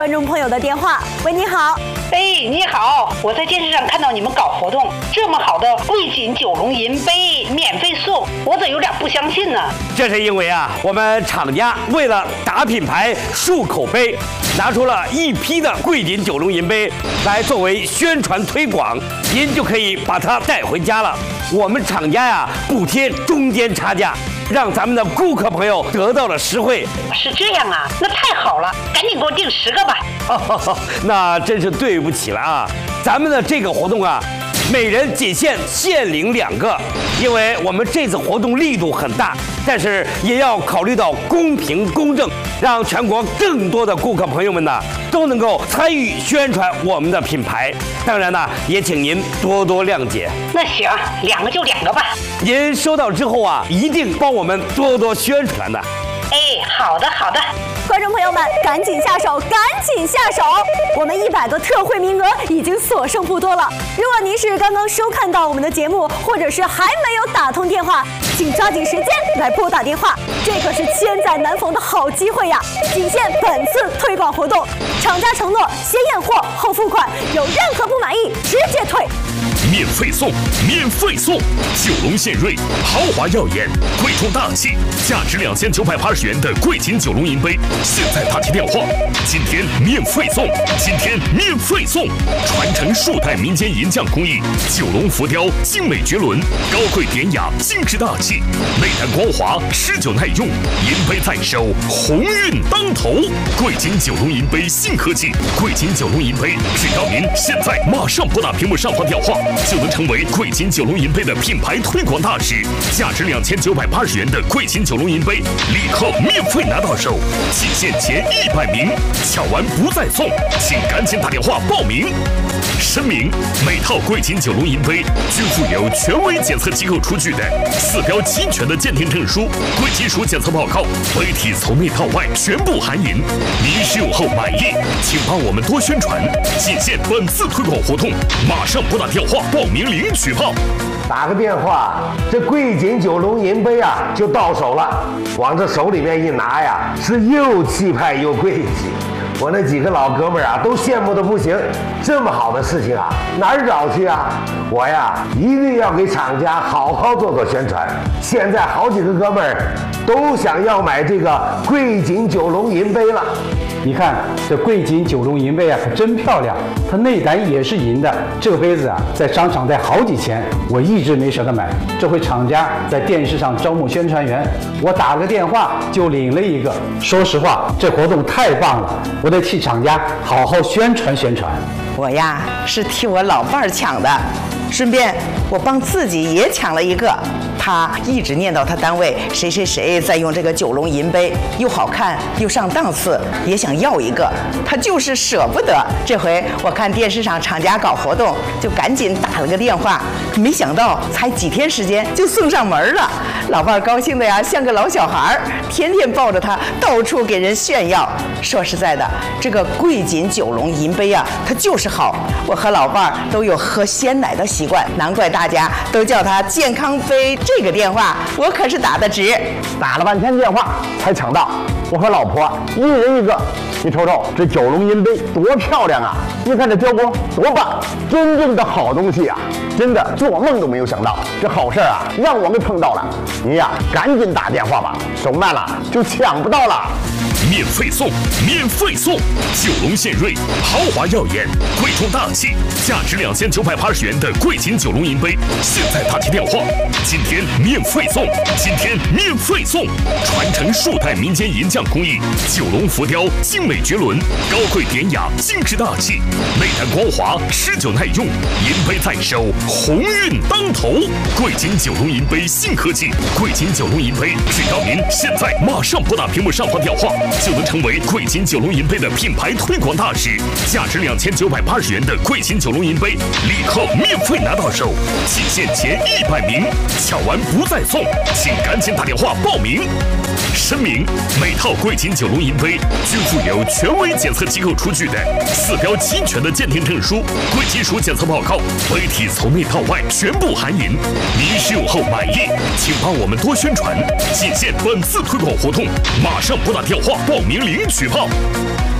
观众朋友的电话。喂，你好。 哎，你好，我在电视上看到你们搞活动，这么好的桂锦九龙银杯免费送，我怎有点不相信呢？ 这是因为啊，我们厂家为了打品牌、树口碑，拿出了一批的桂锦九龙银杯来作为宣传推广，您就可以把它带回家了。我们厂家呀，不贴中间差价，让咱们的顾客朋友得到了实惠。 是这样啊，那太好了，赶紧给我订10个吧。 那真是对不起了啊，咱们的这个活动啊，每人仅限领2个，因为我们这次活动力度很大，但是也要考虑到公平公正，让全国更多的顾客朋友们呢都能够参与宣传我们的品牌。当然呢，也请您多多谅解。 那行，2个就2个吧。 您收到之后啊，一定帮我们多多宣传的。 哎，好的好的。 观众朋友们，赶紧下手，赶紧下手！我们100个特惠名额已经所剩不多了。如果您是刚刚收看到我们的节目，或者是还没有打通电话，请抓紧时间来拨打电话，这可是千载难逢的好机会呀！仅限本次推广活动，厂家承诺先验货后付款，有任何不满意直接退。 免费送，免费送！九龙献瑞，豪华耀眼，贵重大气，价值2980元的桂锦九龙银杯，现在打起电话，今天免费送，今天免费送！传承数代民间银匠工艺，九龙浮雕精美绝伦，高贵典雅，精致大气，内弹光滑，持久耐用，银杯在手，鸿运当头！桂锦九龙银杯新科技，桂锦九龙银杯，只要您现在马上拨打屏幕上方电话，就能成为桂锦九龙银杯的品牌推广大使。价值2980元的桂锦九龙银杯，立刻免费拿到手，仅限前100名，抢完不再送，请赶紧打电话报名。声明：每套桂锦九龙银杯均附有权威检测机构出具的4标齐全的鉴定证书、贵金属检测报告，杯体从内到外全部含银。您使用后满意，请帮我们多宣传。仅限本次推广活动，马上拨打电话报名领取号。 打个电话，这桂锦九龙银杯啊就到手了，往这手里面一拿呀，是又气派又贵气。我那几个老哥们儿啊，都羡慕的不行。这么好的事情啊，哪儿找去啊？我呀，一定要给厂家好好做做宣传。现在好几个哥们儿都想要买这个桂锦九龙银杯了。 你看这桂锦九龙银杯啊，可真漂亮，它内胆也是银的。这个杯子啊，在商场得好几千，我一直没舍得买。这回厂家在电视上招募宣传员，我打了个电话就领了一个。说实话，这活动太棒了，我得替厂家好好宣传宣传。 我呀是替我老伴儿抢的，顺便我帮自己也抢了一个。他一直念叨他单位谁谁谁在用这个九龙银杯，又好看又上档次，也想要一个，他就是舍不得。这回我看电视上厂家搞活动，就赶紧打了个电话，没想到才几天时间就送上门了。老伴儿高兴的呀像个老小孩，天天抱着它到处给人炫耀。说实在的，这个桂锦九龙银杯啊，它就是好。我和老伴儿都有喝鲜奶的习惯，难怪大家都叫它健康杯。这个电话我可是打得值， 打了半天电话才抢到。我和老婆一人一个，你瞅瞅这九龙银杯多漂亮啊！你看这雕工多棒，真正的好东西啊！真的做梦都没有想到，这好事啊让我们碰到了。你呀，赶紧打电话吧，手慢了就抢不到了。 免费送，免费送！九龙献瑞，豪华耀眼，贵重大气，价值2980元的桂锦九龙银杯，现在打起电话，今天免费送，今天免费送！传承数代民间银匠工艺，九龙浮雕精美绝伦，高贵典雅，精致大气，内弹光滑，持久耐用，银杯在手，鸿运当头！桂锦九龙银杯新科技，桂锦九龙银杯，只要您现在马上拨打屏幕上方电话，就能成为桂锦九龙银杯的品牌推广大使。价值2980元的桂锦九龙银杯，立刻免费拿到手，仅限前100名，抢完不再送，请赶紧打电话报名。声明：每套桂锦九龙银杯均附有权威检测机构出具的4标齐全的鉴定证书、贵金属检测报告，杯体从内到外全部含银。您使用后满意，请帮我们多宣传。仅限本次推广活动，马上拨打电话报名领取号。